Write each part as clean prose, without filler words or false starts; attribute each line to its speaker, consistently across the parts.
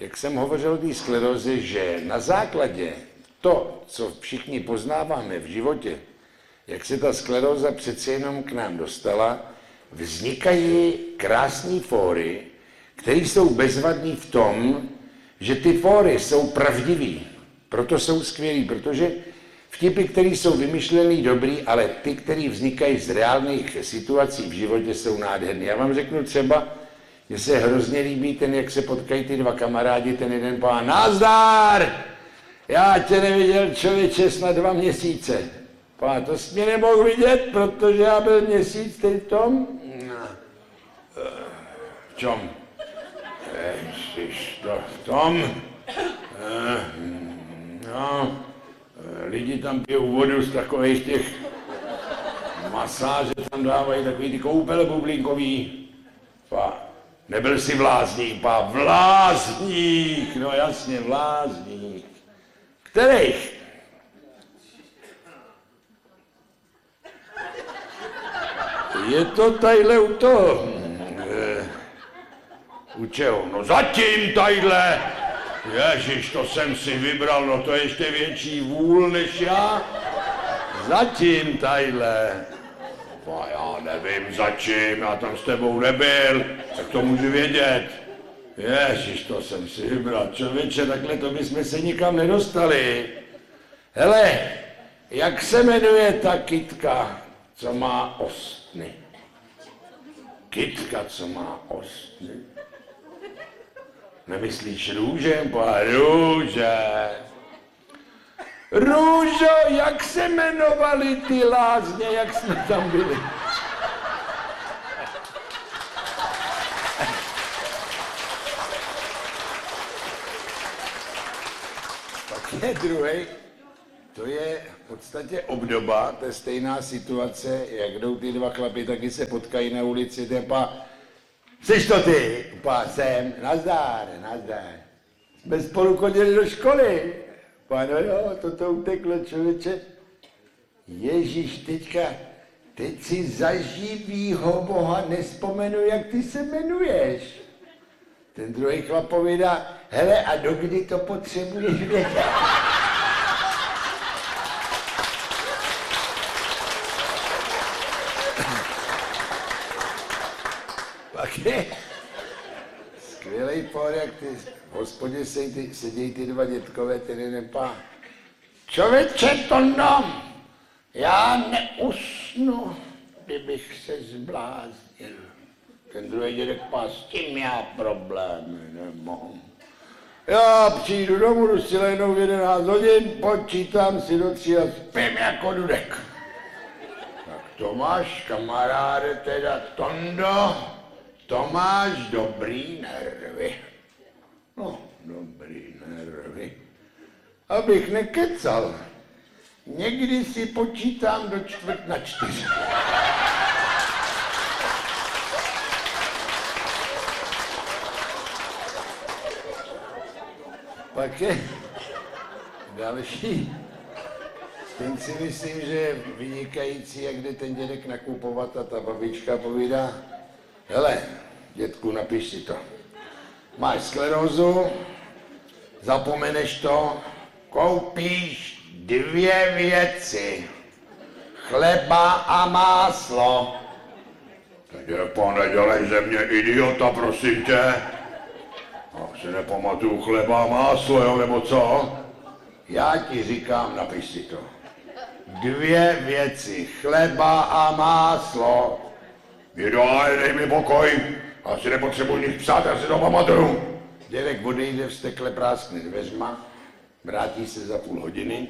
Speaker 1: jak jsem hovořil o té skleróze, že na základě to, co všichni poznáváme v životě, jak se ta skleróza přece jenom k nám dostala, vznikají krásné fóry, které jsou bezvadné v tom, že ty fóry jsou pravdivý, proto jsou skvělý, protože vtipy, které jsou vymyšlený, dobrý, ale ty, které vznikají z reálných situací v životě, jsou nádherný. Já vám řeknu třeba, že se hrozně líbí ten, jak se potkají ty dva kamarádi, ten jeden pán, nazdar! Já tě neviděl, člověče, snad 2 měsíce. Pán, to jsi mě nemohl vidět, protože já byl měsíc teď v tom. V čem? V tom. No, lidi tam pijou vodu z takových těch masáže, tam dávají takový ty koupele bublinkový. Pán, nebyl jsi vlázník, pán, vlázník, no jasně, vlázník. Kterých? Je to tadyhle u toho. U čeho? No zatím tadyhle. Ježiš, to jsem si vybral, no to je ještě větší vůl než já. Zatím tadyhle. No já nevím začím, já tam s tebou nebyl, tak to můžu vědět. Ježiš, to jsem si vybral, člověče, takhle to bychom se nikam nedostali. Hele, jak se jmenuje ta kytka, co má ostny? Kytka, co má ostny? Nemyslíš růže? Růže. Růžo, jak se jmenovaly ty lázně, jak jsme tam byli? Pak je druhý, to je v podstatě obdoba, to je stejná situace, jak jdou ty dva chlapi, taky se potkají na ulici, tepa, jsi to ty? Upá jsem, nazdar, nazdar. Jsme spolu chodili do školy. Páno, jo, toto uteklo, člověče. Ježíš, teď si za živýho Boha nespomenu, jak ty se jmenuješ. Ten druhý chlap povídá, hele, a dokdy to potřebuješ vědět? Pak je skvělej por, jak ty v hospodě sedějí ty dva dětkové, ten jeden pán. Člověče, Tondo, já neusnu, kdybych se zbláznil. Ten druhý dědek pán, s tím já problémy nemám. Já přijdu domů, jdu si lehnout v 11 hodin, počítám si do 3 a spím jako dudek. Tak to máš, kamaráde, teda Tondo, to máš dobrý nervy. No, dobrý nervy. Abych nekecal, někdy si počítám do 3:45. Pak je další. Ten si myslím, že je vynikající, jak jde ten dědek nakupovat a ta babička povídá, hele, dětku, napiš si to. Máš sklerózu, zapomeneš to, koupíš 2 věci. Chleba a máslo. Pane, dělej ze mě idiota, prosím tě. Já si nepamatuju chleba a máslo, jo, nebo co? Já ti říkám, napiš si to. 2 věci, chleba a máslo. Vydaj, dej mi pokoj. Já si nepotřebuji nic psát, já si to pamatuju. Dědek odejde, vztekle práskne dveřma, vrátí se za půl hodiny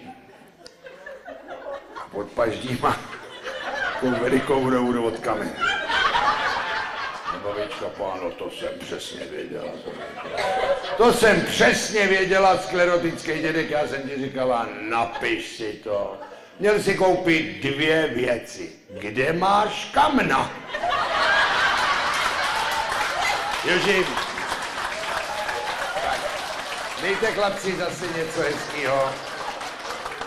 Speaker 1: a pod paždíma takovou velikou vodkami. Babička, páno, to jsem přesně věděla. To jsem přesně věděla, sklerotický dědek, já jsem ti říkala, napiš si to. Měl si koupit 2 věci. Kde máš kamna? Joži, dejte chlapci zase něco hezkýho.